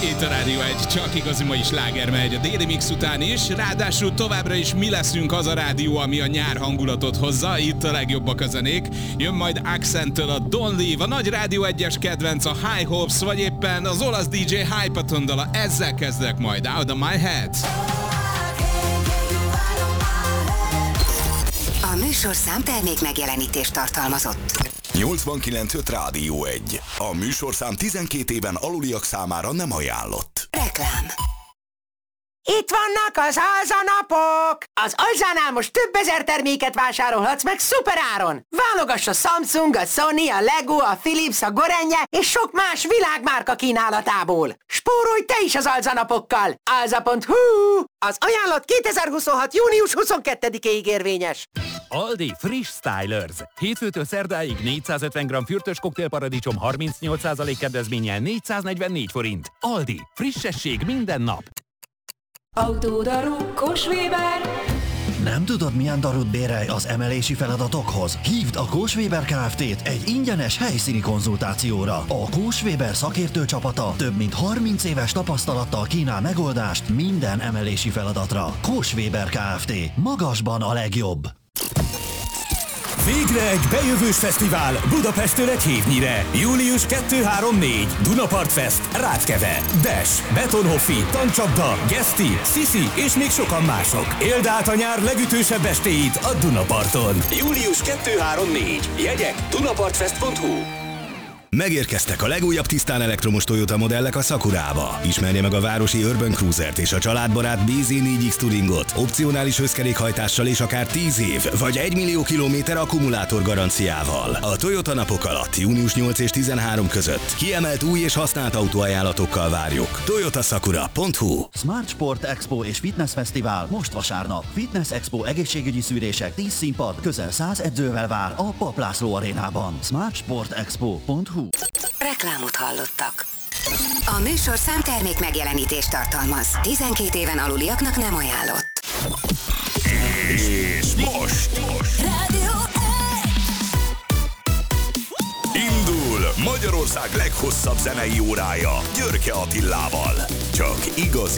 Itt a Rádió 1, csak igazi mai sláger megy a déli mix után is, ráadásul továbbra is mi leszünk az a rádió, ami a nyár hangulatot hozza, itt a legjobbak a zenék. Jön majd Accent-től a Don't Leave, a nagy Rádió 1-es kedvenc a High Hopes, vagy éppen az olasz DJ Hypatondal, ezzel kezdek majd Out of My Head. A műsorszám termék megjelenítést tartalmazott. 89.5 Rádió 1. A műsorszám 12 éven aluliak számára nem ajánlott. Reklám. Itt vannak az alzanapok! Az Alzánál most több ezer terméket vásárolhatsz meg szuperáron! Válogass a Samsung, a Sony, a Lego, a Philips, a Gorenje és sok más világmárka kínálatából! Spórolj te is az alzanapokkal! Alza.hu! Az ajánlat 2026. június 22-ig érvényes! Aldi Friss Stylers. Hétfőtől szerdáig 450 g fürtös koktélparadicsom 38% kedvezménnyel 444 forint. Aldi. Frissesség minden nap. Autódaru Kós-Weber. Nem tudod, milyen darut bérelj az emelési feladatokhoz? Hívd a Kós-Weber Kft-t egy ingyenes helyszíni konzultációra. A Kós-Weber szakértő csapata több mint 30 éves tapasztalattal kínál megoldást minden emelési feladatra. Kós-Weber Kft. Magasban a legjobb. Végre egy bejövős fesztivál Budapesttől egy hévnyire. Július 2-3-4. Dunapart Fest, Ráckeve, Dash, Betonhoffi, Tancsapda, Geszti, Sisi és még sokan mások. Éld át a nyár legütősebb estéit a Dunaparton. Július 2-3-4. Jegyek dunapartfest.hu. Megérkeztek a legújabb tisztán elektromos Toyota modellek a Sakurába. Ismerje meg a városi Urban Cruisert és a családbarát BZ4X Touringot, opcionális összkerékhajtással és akár 10 év, vagy 1 millió kilométer akkumulátor garanciával. A Toyota napok alatt június 8 és 13 között kiemelt új és használt autóajánlatokkal várjuk. toyotasakura.hu. Smart Sport Expo és Fitness Fesztivál most vasárnap. Fitness Expo egészségügyi szűrések, 10 színpad, közel 100 edzővel vár a Papp László arénában. smartsportexpo.hu. Reklámot hallottak. A műsorszám termék megjelenítést tartalmaz. 12 éven aluliaknak nem ajánlott. És most Rádió indul Magyarország leghosszabb zenei órája Györke Attilával. Csak igazi